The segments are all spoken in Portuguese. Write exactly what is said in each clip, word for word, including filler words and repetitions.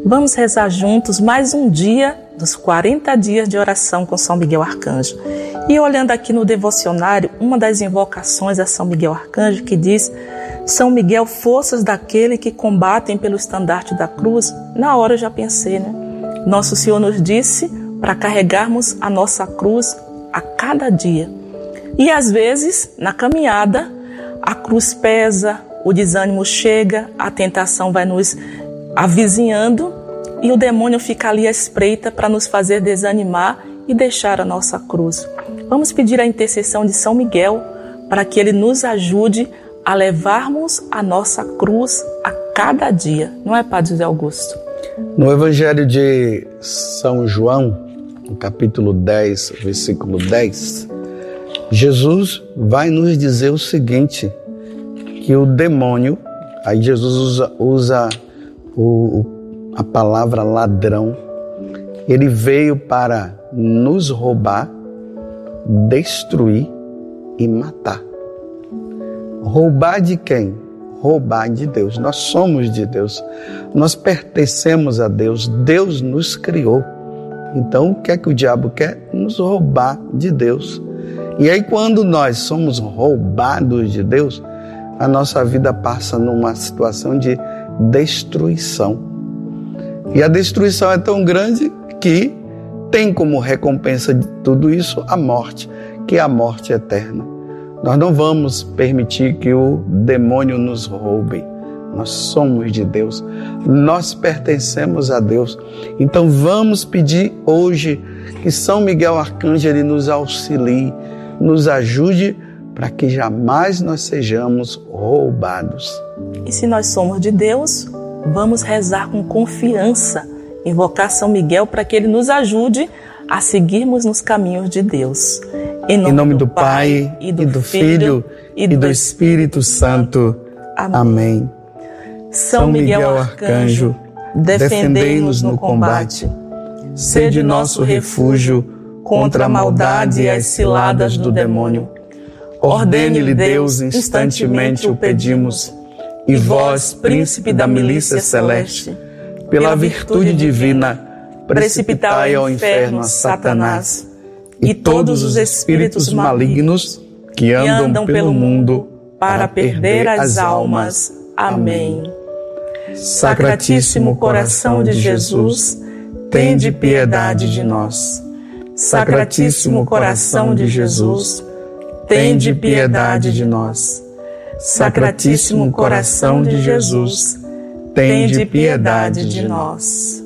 Vamos rezar juntos mais um dia dos quarenta dias de oração com São Miguel Arcanjo. E olhando aqui no devocionário, uma das invocações a São Miguel Arcanjo que diz: São Miguel, forças daquele que combatem pelo estandarte da cruz. Na hora eu já pensei, né? Nosso Senhor nos disse para carregarmos a nossa cruz a cada dia. E às vezes, na caminhada, a cruz pesa, o desânimo chega, a tentação vai nos avizinhando e o demônio fica ali à espreita para nos fazer desanimar e deixar a nossa cruz. Vamos pedir a intercessão de São Miguel para que ele nos ajude a levarmos a nossa cruz a cada dia. Não é, Padre José Augusto? No Evangelho de São João, no capítulo dez, versículo dez, Jesus vai nos dizer o seguinte, que o demônio, aí Jesus usa, usa o, a palavra ladrão, ele veio para nos roubar, destruir e matar. Roubar de quem? Roubar de Deus. Nós somos de Deus. Nós pertencemos a Deus. Deus nos criou. Então, o que é que o diabo quer? Nos roubar de Deus. E aí, quando nós somos roubados de Deus, a nossa vida passa numa situação de destruição. E a destruição é tão grande que tem como recompensa de tudo isso a morte, que é a morte eterna. Nós não vamos permitir que o demônio nos roube. Nós somos de Deus. Nós pertencemos a Deus. Então vamos pedir hoje que São Miguel Arcanjo ele nos auxilie, nos ajude para que jamais nós sejamos roubados. E se nós somos de Deus, vamos rezar com confiança, invocar São Miguel para que ele nos ajude a seguirmos nos caminhos de Deus. Em nome, em nome do, do Pai, e do, e do Filho, e do, e do Espírito Santo. Amém. Amém. São Miguel Arcanjo, defendei-nos no combate. Sede nosso refúgio contra a maldade e as ciladas do demônio. Ordene-lhe Deus, instantemente o pedimos. E vós, príncipe da milícia celeste, pela virtude divina, precipitai ao inferno a Satanás e todos os espíritos malignos que andam pelo mundo para perder as almas. Amém. Sacratíssimo coração de Jesus, tende piedade de nós. Sacratíssimo coração de Jesus, tende piedade de nós. Sacratíssimo coração de Jesus, tende piedade de nós.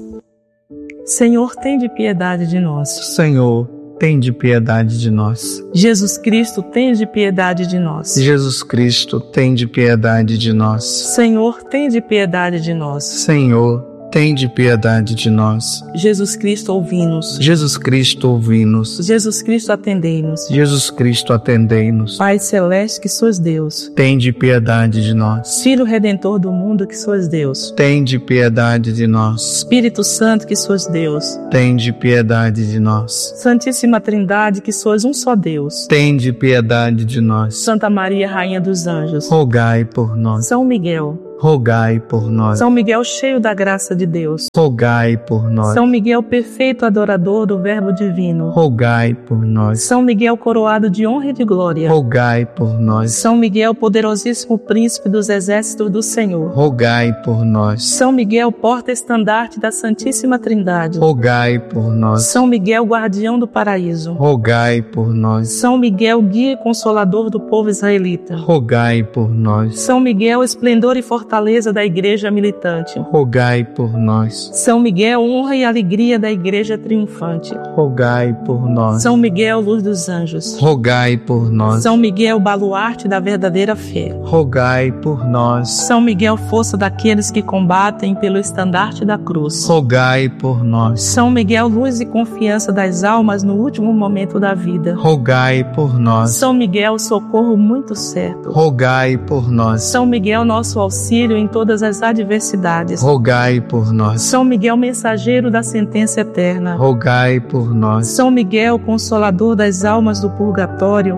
Senhor, tende piedade de nós. Senhor, tende piedade de nós. Jesus Cristo, tende piedade de nós. Jesus Cristo, tende piedade de nós. Senhor, tende piedade de nós. Senhor, tende piedade de nós. Jesus Cristo, ouvi-nos. Jesus Cristo, ouvi-nos. Jesus Cristo, atendei-nos. Jesus Cristo, atendei-nos. Pai celeste, que sois Deus, tende piedade de nós. Filho Redentor do mundo, que sois Deus, tende piedade de nós. Espírito Santo, que sois Deus, tende piedade de nós. Santíssima Trindade, que sois um só Deus, tende piedade de nós. Santa Maria, Rainha dos Anjos, rogai por nós. São Miguel, rogai por nós. São Miguel, cheio da graça de Deus, rogai por nós. São Miguel, perfeito adorador do Verbo Divino, rogai por nós. São Miguel, coroado de honra e de glória, rogai por nós. São Miguel, poderosíssimo príncipe dos exércitos do Senhor, rogai por nós. São Miguel, porta-estandarte da Santíssima Trindade, rogai por nós. São Miguel, guardião do paraíso, rogai por nós. São Miguel, guia e consolador do povo israelita, rogai por nós. São Miguel, esplendor e fortaleza da igreja militante, rogai por nós. São Miguel, honra e alegria da igreja triunfante, rogai por nós. São Miguel, luz dos anjos, rogai por nós. São Miguel, baluarte da verdadeira fé, rogai por nós. São Miguel, força daqueles que combatem pelo estandarte da cruz, rogai por nós. São Miguel, luz e confiança das almas no último momento da vida, rogai por nós. São Miguel, socorro muito certo, rogai por nós. São Miguel, nosso auxílio em todas as adversidades, rogai por nós. São Miguel, mensageiro da sentença eterna, rogai por nós. São Miguel, consolador das almas do purgatório,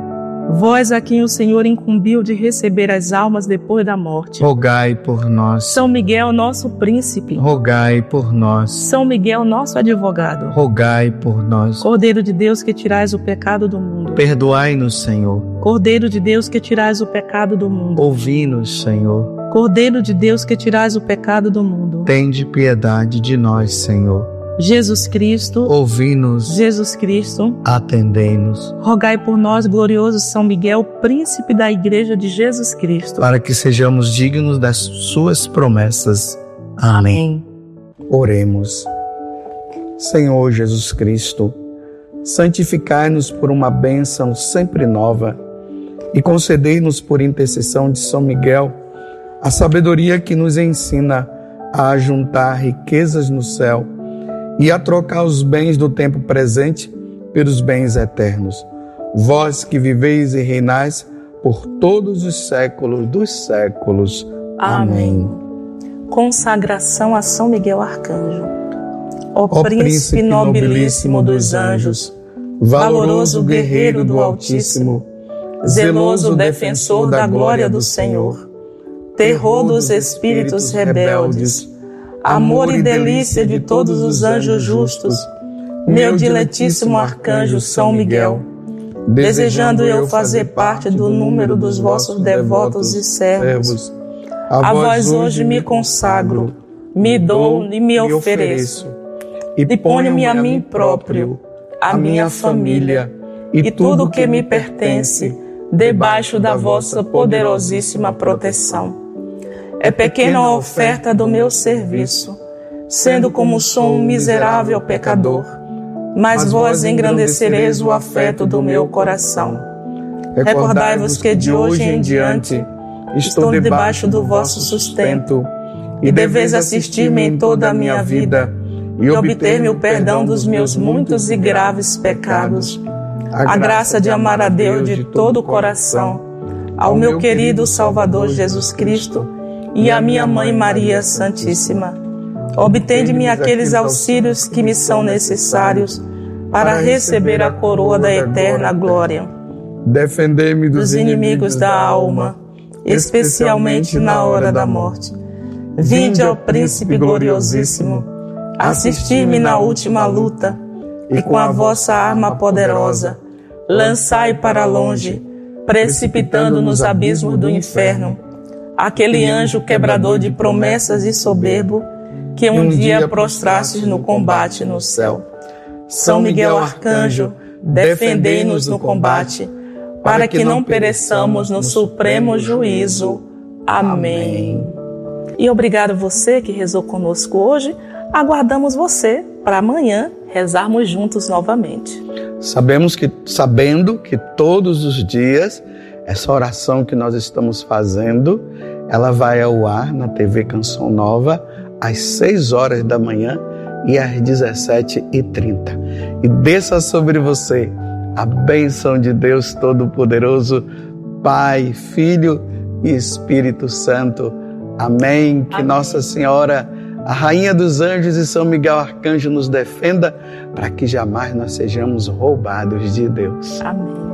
Vós a quem o Senhor incumbiu de receber as almas depois da morte, rogai por nós. São Miguel, nosso príncipe, rogai por nós. São Miguel, nosso advogado, rogai por nós. Cordeiro de Deus que tirais o pecado do mundo, perdoai-nos, Senhor. Cordeiro de Deus que tirais o pecado do mundo, ouvi-nos, Senhor. Cordeiro de Deus que tirais o pecado do mundo, tende piedade de nós, Senhor. Jesus Cristo, ouvi-nos. Jesus Cristo, atendei-nos. Rogai por nós, glorioso São Miguel, príncipe da Igreja de Jesus Cristo, para que sejamos dignos das suas promessas. Amém. Amém. Oremos. Senhor Jesus Cristo, santificai-nos por uma bênção sempre nova e concedei-nos por intercessão de São Miguel a sabedoria que nos ensina a ajuntar riquezas no céu e a trocar os bens do tempo presente pelos bens eternos. Vós que viveis e reinais por todos os séculos dos séculos. Amém. Consagração a São Miguel Arcanjo. Ó, Ó príncipe nobilíssimo dos anjos, valoroso guerreiro do Altíssimo, zeloso defensor da glória do Senhor, terror dos espíritos rebeldes, amor e delícia de todos os anjos justos, meu diletíssimo arcanjo São Miguel, desejando eu fazer parte do número dos vossos devotos e servos, a vós hoje me consagro, me dou e me ofereço, e ponho-me a mim próprio, a minha família e tudo o que me pertence debaixo da vossa poderosíssima proteção. É pequena a oferta do meu serviço, sendo como sou um miserável pecador, mas vós engrandecereis o afeto do meu coração. Recordai-vos que de hoje em diante estou debaixo do vosso sustento e deveis assistir-me em toda a minha vida e obter-me o perdão dos meus muitos e graves pecados, a graça de amar a Deus de todo o coração, ao meu querido Salvador Jesus Cristo e a minha Mãe Maria Santíssima. Obtende-me aqueles auxílios que me são necessários para receber a coroa da eterna glória. Defendei-me dos inimigos da alma, especialmente na hora da morte. Vinde, ó Príncipe gloriosíssimo, assistir-me na última luta, e com a vossa arma poderosa, lançai para longe, precipitando nos abismos do inferno, aquele anjo quebrador de promessas e soberbo, que um dia prostrastes no combate no céu. São Miguel Arcanjo, defendei-nos no combate, para que não pereçamos no supremo juízo. Amém. E obrigado você que rezou conosco hoje. Aguardamos você para amanhã rezarmos juntos novamente. Sabemos que, sabendo que todos os dias essa oração que nós estamos fazendo, ela vai ao ar na T V Canção Nova às seis horas da manhã e às dezessete e trinta. E desça sobre você a bênção de Deus Todo-Poderoso, Pai, Filho e Espírito Santo. Amém. Que Amém. Nossa Senhora, a Rainha dos Anjos e São Miguel Arcanjo nos defenda para que jamais nós sejamos roubados de Deus. Amém.